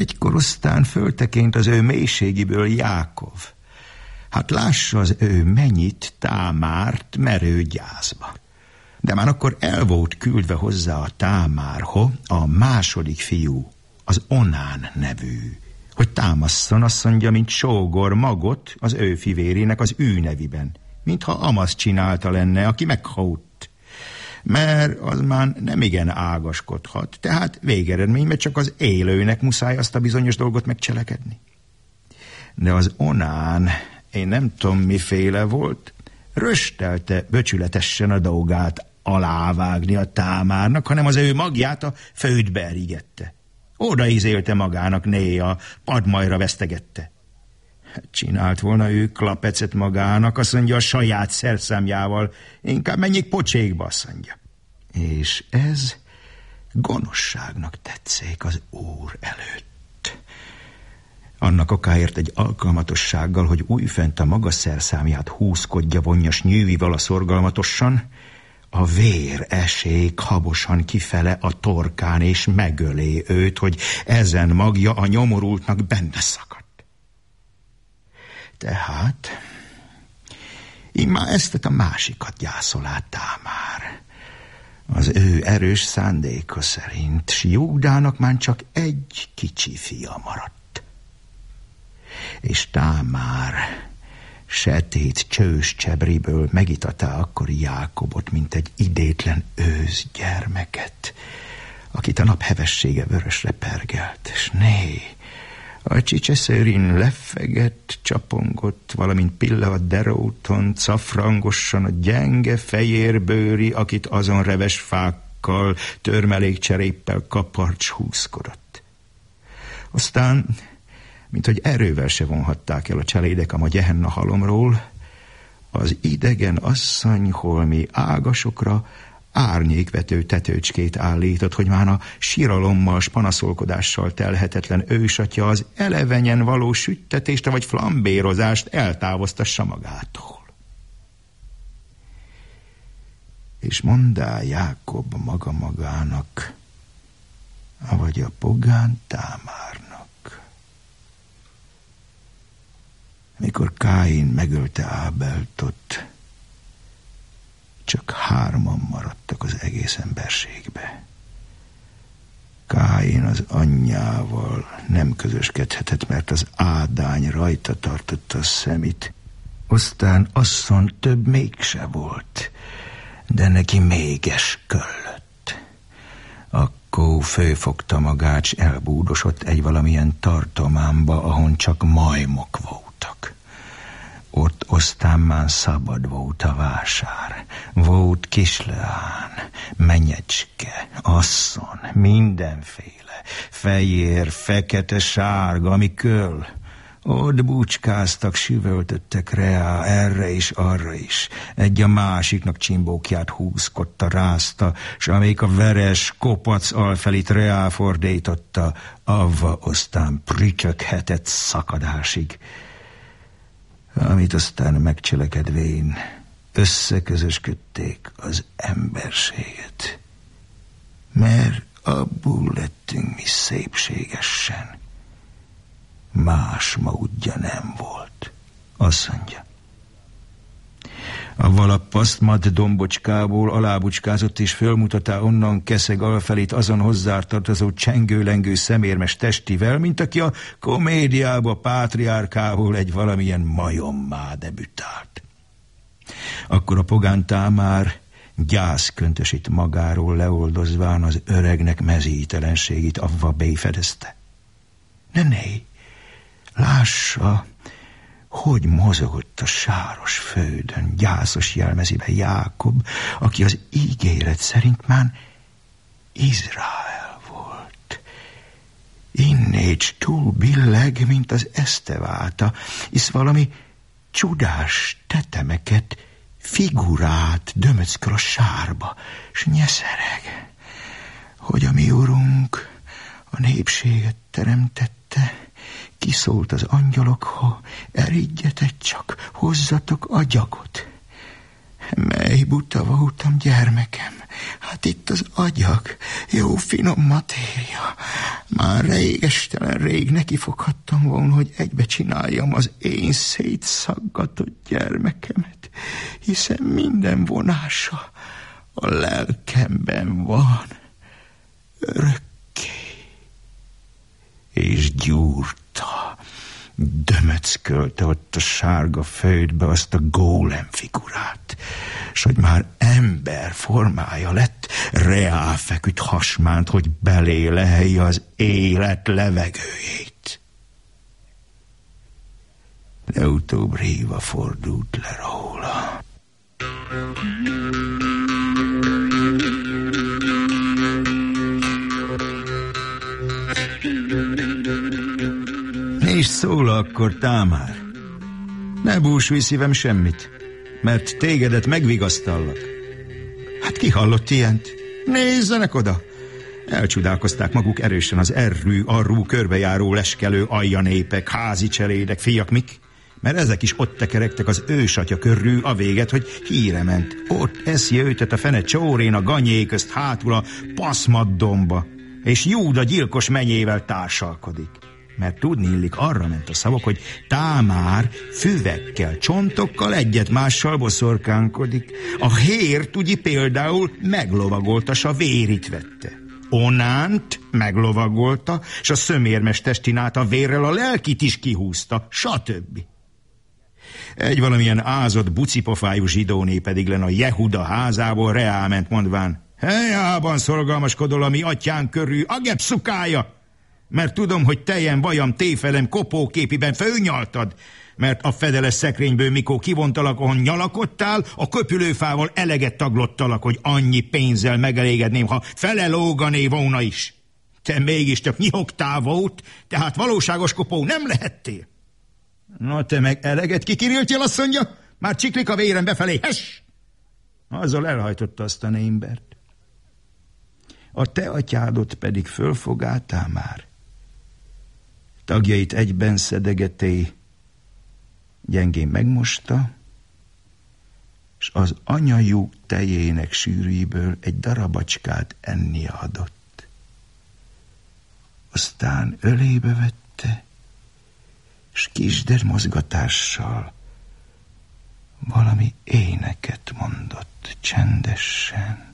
Egykor aztán fölteként az ő mélységiből Jákov. Hát lássa az ő mennyit Támárt merő gyászba. De már akkor el volt küldve hozzá a Támárho a második fiú, az Onán nevű, hogy támasszon, azt mondja, mint sógor magot az ő fivérének az ő neviben, mintha Amasz csinálta lenne, aki meghalt. Mert az már nem igen ágaskodhat, tehát végeredményben csak az élőnek muszáj azt a bizonyos dolgot megcselekedni. De az Onán, én nem tudom miféle volt, röstelte böcsületesen a dolgát alávágni a Támárnak, hanem az ő magját a földbe erigette. Oda izélte magának néha, padmajra vesztegette. Csinált volna ő klapecet magának, azt mondja, a saját szerszámjával, inkább menjék pocsékba, azt mondja. És ez gonoszságnak tetszék az Úr előtt. Annak okáért egy alkalmatossággal, hogy újfent a maga szerszámját húzkodja vonnyas nyűvival a szorgalmatosan, a vér esék habosan kifele a torkán, és megölé őt, hogy ezen magja a nyomorultnak benne szakadt. Tehát immár ezt a másikat gyászolá Támár. Az ő erős szándéka szerint, s Júdának már csak egy kicsi fia maradt. És Támár setét csős csebriből megitatá akkor Jákobot, mint egy idétlen őszgyermeket, akit a nap hevessége vörösre pergelt, és a csicseszőrin leffegett, csapongott, valamint pilla a deróton, cafrangosan a gyenge fejérbőri, akit azon reves fákkal, törmelékcseréppel kaparcs húzkodott. Aztán, mint hogy erővel se vonhatták el a cselédek a Gehenna halomról, az idegen asszony holmi ágasokra árnyékvető tetőcskét állított, hogy már a síralommal, s panaszolkodással telhetetlen ősatya az elevenyen való süttetést vagy flambérozást eltávoztassa magától. És mondá Jákob maga magának, avagy a pogán Támárnak. Mikor Káin megölte Ábeltot, csak 3 maradtak az egész emberségbe. Káin az anyjával nem közöskedhetett, mert az ádány rajta tartotta a szemét. Aztán asszon több mégse volt, de neki méges köllött. Akkor főfogta magát, s elbúdosott egy valamilyen tartományba, ahon csak majmok voltak. Ott aztán már szabad volt a vásár. Volt kisleán, menyecske, asszon, mindenféle, fehér, fekete, sárga, ami köl. Ott búcskáztak, süvöltöttek reá, erre is, arra is. Egy a másiknak csimbókját húzkodta, rázta, s amelyik a veres kopac alfelit reá fordította, avva aztán prütyöghetett szakadásig. Amit aztán megcselekedvén összeközösködték az emberséget. Mert abból lettünk mi szépségesen. Más módja nem volt, azt mondja. Avval a pasztmat dombocskából alábucskázott, és fölmutatá onnan keszeg alfelét azon hozzátartozó csengő-lengő szemérmes testivel, mint aki a komédiába pátriárkából egy valamilyen majommá debütált. Akkor a pogán Támár gyász köntösít magáról leoldozván az öregnek mezítelenségét, avva béfedezte. Né, lássa, hogy mozogott a sáros földön, gyászos jelmezibe Jákob, aki az ígéret szerint már Izrael volt. Innét túl billeg, mint az eszteváta, hisz valami csodás tetemeket, figurát dömöcköl a sárba, s nyeszereg, hogy a mi urunk a népséget teremtette. Kiszólt az angyalokha, eriggyetek csak, hozzatok agyagot. Mely buta voltam, gyermekem, hát itt az agyag, jó finom matéria, Már régestelen rég nekifoghattam volna, hogy egybe csináljam az én szétszaggatott gyermekemet, hiszen minden vonása a lelkemben van örökké. És gyúrta, dömöckölte ott a sárga földbe azt a gólem figurát, s hogy már ember formája lett, reál feküdt hasmánt, hogy belé lehelje az élet levegőjét. De utóbb réva fordult le róla. És szóla akkor, Támár. Ne búsulj szívem semmit, mert tégedet megvigasztallak. Hát ki hallott ilyent? Nézzenek oda! Elcsodálkozták maguk erősen az errű-arrú körbejáró leskelő aljanépek, házi cselédek, fiak mik, mert ezek is ott tekerektek az ősatya körül a véget, hogy híre ment. Ott eszi őtet a fene csórén a ganyé közt hátul a paszmaddomba, és Júda gyilkos menyével társalkodik. Mert tudni illik, arra ment a szavak, hogy Támár füvekkel, csontokkal egyet mással boszorkánkodik. A hér, tudji, például meglovagolta, s a vérit vette. Onánt meglovagolta, s a szömérmes testinát a vérrel a lelkit is kihúzta, stb. Egy valamilyen ázott bucipofájú zsidóné pedig len a Jehuda házából reál ment mondván: helyában szolgalmaskodol a mi atyánk körül, a gepszukája! Mert tudom, hogy tejen bajam téfelem kopóképiben fölnyaltad, mert a fedeles szekrényből, mikor kivontalak, ahol nyalakodtál, a köpülőfával eleget taglottalak, hogy annyi pénzzel megelégedném, ha felelógané volna is. Te mégis csak nyihogtál volt, tehát valóságos kopó nem lehettél. Na te meg eleget kikiriltél, asszonyja? Már csiklik a vérem befelé, hes! Azzal elhajtotta azt a némbert. A te atyádot pedig fölfogáltál már. Tagjait egyben szedegeté, gyengén megmosta, s az anyajú tejének sűrűjéből egy darabacskát ennie adott. Aztán ölébe vette, s kisder mozgatással valami éneket mondott csendesen.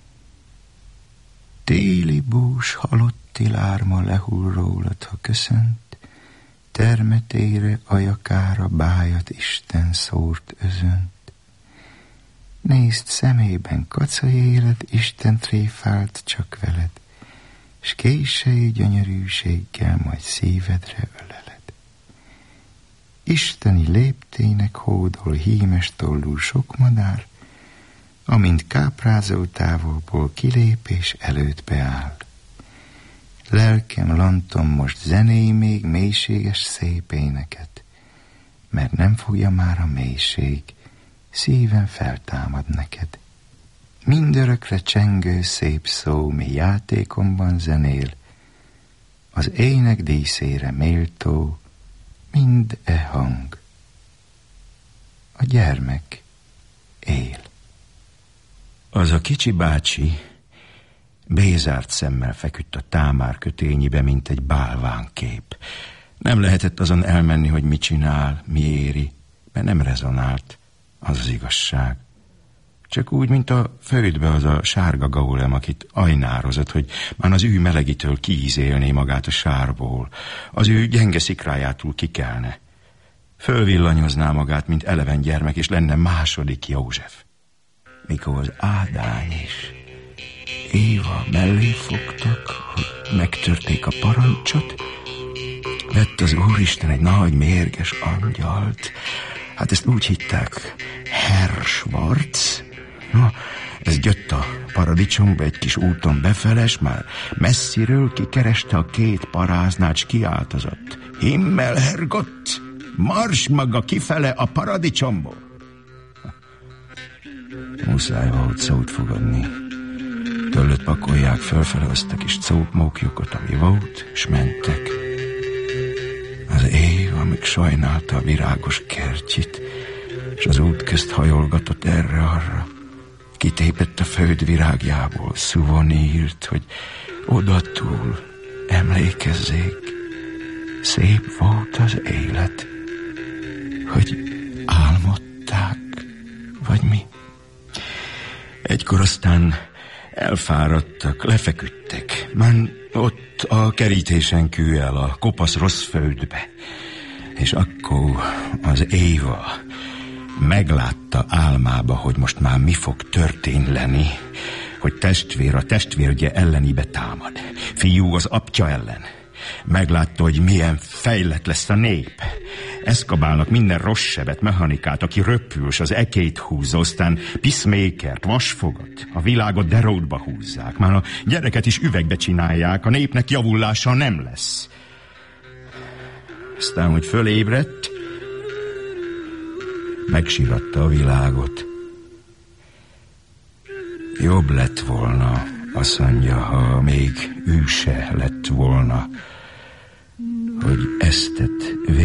Téli bús halotti lárma lehull rólad, ha köszönt, termetére, ajakára bájat Isten szórt özönt. Nézd szemében kacai élet, Isten tréfált csak veled, s kései gyönyörűséggel majd szívedre öleled. Isteni léptének hódol hímes tollú sok madár, amint káprázó távolból kilépés előtt beáll. Lelkem, lantom, most zenéj még mélységes szép éneket, mert nem fogja már a mélység, szíven feltámad neked. Mindörökre csengő szép szó, mi játékomban zenél, az ének díszére méltó, mind e hang. A gyermek él. Az a kicsi bácsi bézárt szemmel feküdt a Támár kötényibe, mint egy bálvánkép. Nem lehetett azon elmenni, hogy mit csinál, mi éri, mert nem rezonált, az az igazság. Csak úgy, mint a földbe az a sárga gólem, akit ajnározott, hogy már az ő melegitől kiízélné magát a sárból, az ő gyenge szikrájától kikelne. Fölvillanyozná magát, mint eleven gyermek, és lenne második József. Mikor az Ádány és Éva mellé fogtak, hogy megtörték a parancsot, vett az Úristen egy nagy mérges angyalt. Hát ezt úgy hitták, Herr Schwarz. No, ez jött a paradicsomba egy kis úton befeles, már messziről kikereste a két paráznát, s kiáltozott: Himmelherrgott, mars maga kifele a paradicsomból! Muszáj volt szót fogadni. Tőlött pakolják fölfele azt a kis cópmókjukat, ami volt, s mentek. Az Éva, amíg sajnálta a virágos kertjét, s az út közt hajolgatott erre-arra, kitépett a föld virágjából szuvonírt, hogy odatúl Emlékezzék, szép volt az élet, hogy álmodták, vagy mi. Egykor aztán elfáradtak, lefeküdtek. Már ott a kerítésen kül el a kopasz rossz földbe. És akkor az Éva meglátta álmába, hogy most már mi fog történni, hogy testvér a testvérje ellenébe támad. Fiú az apja ellen. Meglátta, hogy milyen fejlett lesz a nép. Eszkabálnak minden rossz sebet, mechanikát, aki röpül, s az ekét húzza, aztán Peacemakert, vasfogat, a világot derótba húzzák. Már a gyereket is üvegbe csinálják, a népnek javulása nem lesz. Aztán, hogy fölébredt, megsiratta a világot. Jobb lett volna, azt mondja, ha még ő se lett volna, hogy eztet